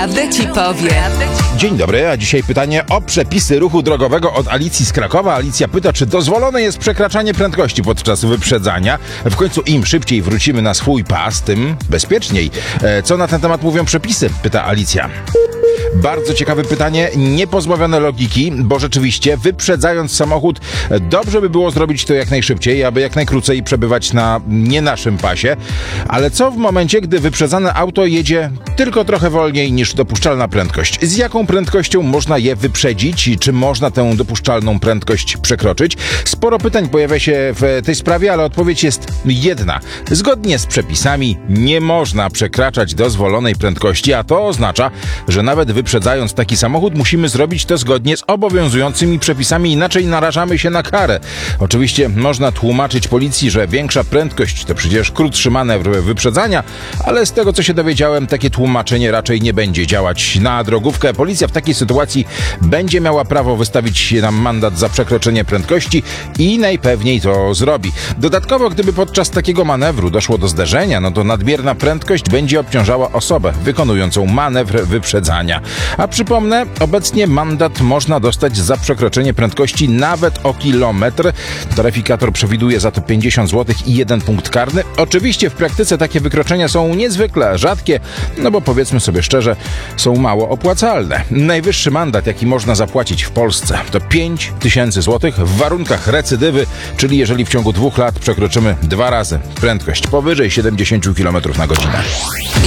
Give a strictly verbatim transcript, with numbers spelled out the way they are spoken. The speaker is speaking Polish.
Prawdę ci powie. Dzień dobry, a dzisiaj pytanie o przepisy ruchu drogowego od Alicji z Krakowa. Alicja pyta, czy dozwolone jest przekraczanie prędkości podczas wyprzedzania. W końcu im szybciej wrócimy na swój pas, tym bezpieczniej. E, co na ten temat mówią przepisy? Pyta Alicja. Bardzo ciekawe pytanie, niepozbawione logiki, bo rzeczywiście wyprzedzając samochód dobrze by było zrobić to jak najszybciej, aby jak najkrócej przebywać na nie naszym pasie. Ale co w momencie, gdy wyprzedzane auto jedzie tylko trochę wolniej niż dopuszczalna prędkość? Z jaką prędkością można je wyprzedzić i czy można tę dopuszczalną prędkość przekroczyć? Sporo pytań pojawia się w tej sprawie, ale odpowiedź jest jedna. Zgodnie z przepisami nie można przekraczać dozwolonej prędkości, a to oznacza, że nawet wyprzedzając taki samochód musimy zrobić to zgodnie z obowiązującymi przepisami, inaczej narażamy się na karę. Oczywiście można tłumaczyć policji, że większa prędkość to przecież krótszy manewr wyprzedzania, ale z tego co się dowiedziałem, takie tłumaczenie raczej nie będzie działać na drogówkę. Policja w takiej sytuacji będzie miała prawo wystawić nam mandat za przekroczenie prędkości i najpewniej to zrobi. Dodatkowo, gdyby podczas takiego manewru doszło do zderzenia, no to nadmierna prędkość będzie obciążała osobę wykonującą manewr wyprzedzania. A przypomnę, obecnie mandat można dostać za przekroczenie prędkości nawet o kilometr. Taryfikator przewiduje za to pięćdziesiąt złotych i jeden punkt karny. Oczywiście w praktyce takie wykroczenia są niezwykle rzadkie, no bo powiedzmy sobie szczerze, są mało opłacalne. Najwyższy mandat, jaki można zapłacić w Polsce, to pięć tysięcy złotych w warunkach recydywy, czyli jeżeli w ciągu dwóch lat przekroczymy dwa razy prędkość powyżej siedemdziesiąt kilometrów na godzinę.